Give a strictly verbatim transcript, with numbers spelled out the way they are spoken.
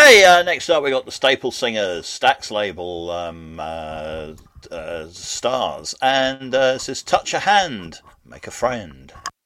Okay, uh, next up we got the Staple Singers, Stax label, um, uh, uh, stars, and uh, it says "Touch a hand, make a friend."